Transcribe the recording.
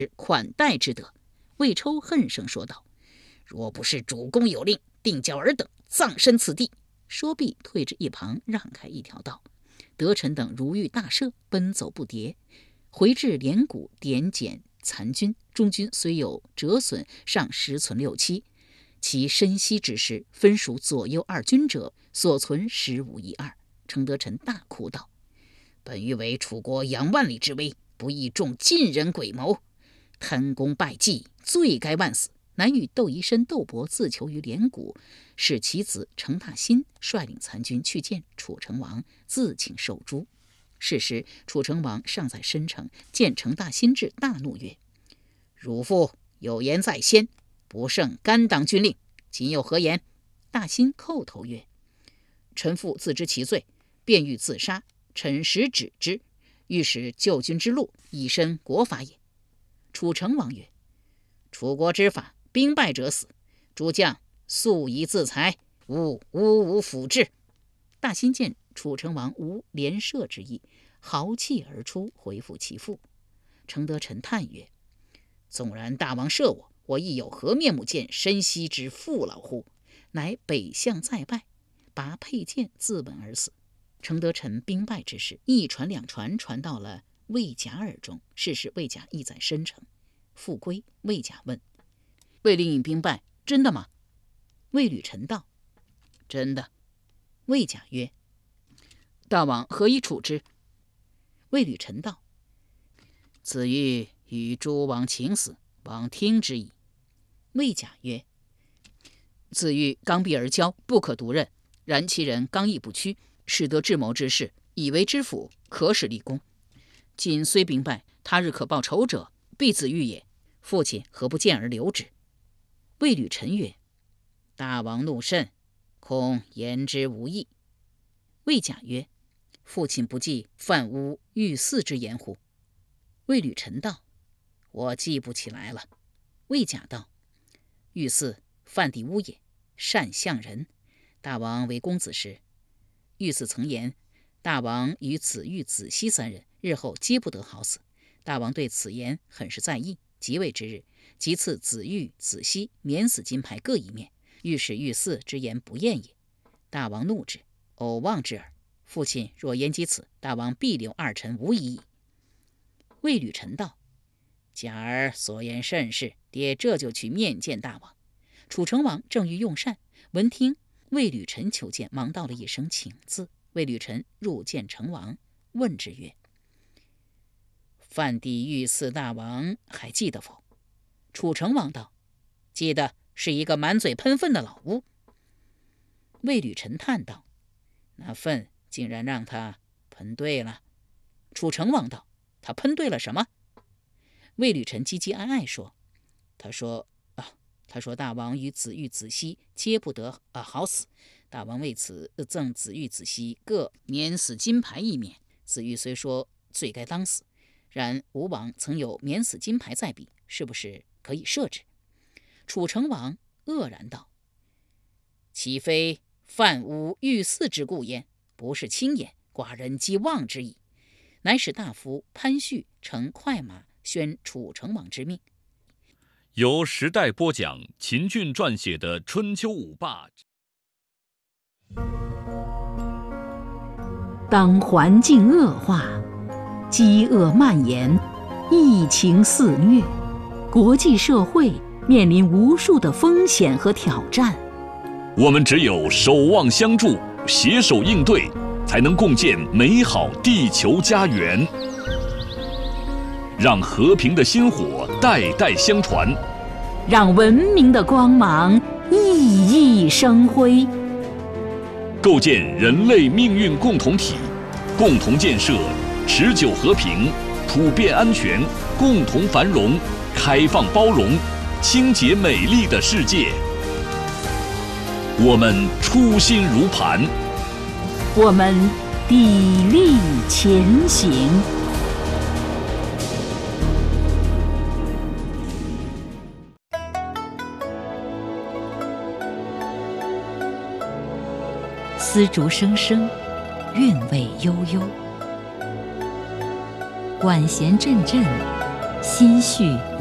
款待之德。魏抽恨声说道：“若不是主公有令，定叫尔等葬身此地。”说毕，退至一旁，让开一条道。德臣等如遇大赦，奔走不迭，回至连谷点检残军。中军虽有折损，尚实存6、7。其深悉之时，分属左右2军者，所存15、1、2。程德臣大哭道：“本欲为楚国扬万里之威，不义众晋人诡谋，贪功败绩，罪该万死。乃与窦宜申、窦伯自囚于连谷，使其子程大新率领残军去见楚成王，自请受诛。是时楚成王尚在申城，见程大新至，大怒曰：‘汝父有言在先，不胜甘当军令，今有何言？’大新叩头曰：‘臣父自知其罪，便欲自杀，臣实止之，欲使救军之路，以身国法也。’楚成王曰：‘楚国之法，兵败者死，诸将速以自裁，吾无辅治。’大新见楚成王无连射之意，豪气而出，回复其父。程德臣叹曰：‘纵然大王赦我，我亦有何面目见申息之父老乎？’乃北向再拜，拔佩剑自刎而死。程德臣兵败之事，一传2传，传到了魏甲耳中。是时魏甲亦在申城。复归，魏甲问：‘魏令尹兵败，真的吗？’魏履臣道：‘真的。’魏甲曰：‘大王何以处之？’魏履臣道：‘子欲与诸王请死，王听之矣。’魏甲曰：‘子欲刚愎而骄，不可独任。然其人刚毅不屈，使得智谋之事，以为知府，可使立功。今虽兵败，他日可报仇者，必子欲也。父亲何不见而留之？’魏履臣曰：‘大王怒甚，恐言之无益。’魏甲曰：‘父亲不记犯诬御嗣之言乎？’魏履臣道：‘我记不起来了。’魏甲道：‘御嗣犯地污也，善相人。大王为公子时，御嗣曾言，大王与子玉、子熙3人日后皆不得好死。大王对此言很是在意。即位之日，即赐子玉、子熙免死金牌各1面，欲使御嗣之言不验也。大王怒之，偶望之耳。父亲若言及此，大王必留2臣无疑矣。’魏履臣道：‘甲儿所言甚是，爹这就去面见大王。’楚成王正欲用膳，闻听魏履臣求见，忙道了一声请字。魏履臣入见成王，问之曰：‘范地御嗣大王还记得否？’楚成王道：‘记得，是一个满嘴喷粪的老巫。’魏履臣叹道：‘那粪竟然让他喷对了。’楚成王道：‘他喷对了什么？’魏履臣唧唧哀哀说：‘他说大王与子玉、子熙皆不得好死，大王为此赠子玉、子熙各免死金牌1面。子玉虽说罪该当死，然吴王曾有免死金牌在彼，是不是可以赦之？’楚成王愕然道：‘岂非犯诬御嗣之故焉？不是轻言，寡人即忘之矣。’乃使大夫潘旭乘快马宣楚成王之命。” 由时代播讲秦俊撰写的《春秋五霸》。 当环境恶化，饥饿蔓延，疫情肆虐，国际社会面临无数的风险和挑战。 我们只有守望相助，携手应对，才能共建美好地球家园。让和平的薪火代代相传， 让文明的光芒熠熠生辉， 构建人类命运共同体，共同建设持久和平、普遍安全、共同繁荣、开放包容、清洁美丽的世界。我们初心如磐， 我们砥砺前行。丝竹声声，韵味悠悠；管弦阵阵， 心绪